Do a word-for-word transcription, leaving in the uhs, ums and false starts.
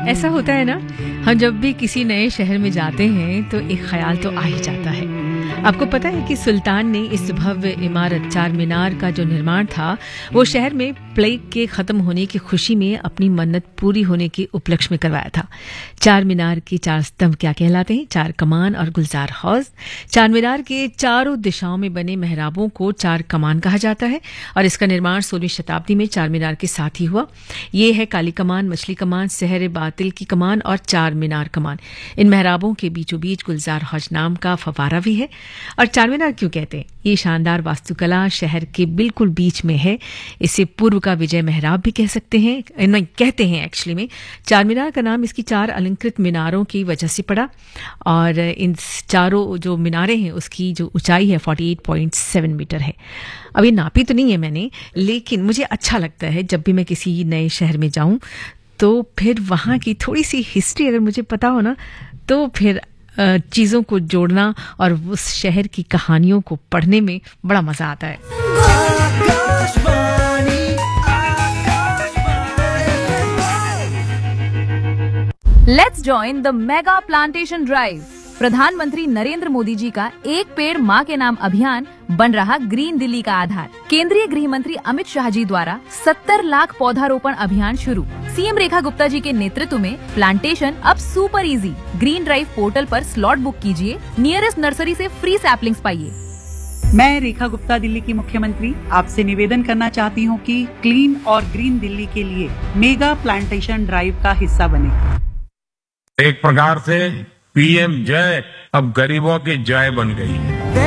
ऐसा होता है ना, हम जब भी किसी नए शहर में जाते हैं तो एक ख्याल तो आ ही जाता है। आपको पता है कि सुल्तान ने इस भव्य इमारत चार मीनार का जो निर्माण था वो शहर में प्लेग के खत्म होने की खुशी में अपनी मन्नत पूरी होने के उपलक्ष्य में करवाया था। चार मीनार के चार स्तंभ क्या कहलाते हैं? चार कमान और गुलजार हौज। चार मीनार के चारों दिशाओं में बने मेहराबों को चार कमान कहा जाता है और इसका निर्माण सोलहवीं शताब्दी में चार मीनार के साथ ही हुआ। ये है काली कमान, मछली कमान, सहर बातिल की कमान और चार मीनार कमान। इन मेहराबों के बीचों बीच गुलजार हौज नाम का फवारा भी है। और चार मीनार क्यों कहते हैं? ये शानदार वास्तुकला शहर के बिल्कुल बीच में है। इसे पूर्व का विजय मेहराब भी कह सकते हैं, नहीं कहते हैं एक्चुअली में। चार मीनार का नाम इसकी चार अलंकृत मीनारों की वजह से पड़ा और इन चारों जो मीनारें हैं उसकी जो ऊंचाई है अड़तालीस पॉइंट सात मीटर है। अभी नापी तो नहीं है मैंने, लेकिन मुझे अच्छा लगता है जब भी मैं किसी नए शहर में जाऊं तो फिर वहां की थोड़ी सी हिस्ट्री अगर मुझे पता हो ना तो फिर चीज़ों को जोड़ना और उस शहर की कहानियों को पढ़ने में बड़ा मजा आता है। Let's join the mega plantation drive. प्रधानमंत्री नरेंद्र मोदी जी का एक पेड़ माँ के नाम अभियान बन रहा ग्रीन दिल्ली का आधार। केंद्रीय गृह मंत्री अमित शाह जी द्वारा सत्तर लाख पौधारोपण अभियान शुरू। सीएम रेखा गुप्ता जी के नेतृत्व में प्लांटेशन अब super easy. Green drive portal पर स्लॉट बुक कीजिए, नियरेस्ट नर्सरी से फ्री सैपलिंग्स पाइए। मैं रेखा गुप्ता, दिल्ली की मुख्यमंत्री, आपसे निवेदन करना चाहती हूँ कि क्लीन और ग्रीन दिल्ली के लिए मेगा प्लांटेशन ड्राइव का हिस्सा बने। एक प्रकार से पीएम जय अब गरीबों की जय बन गई है।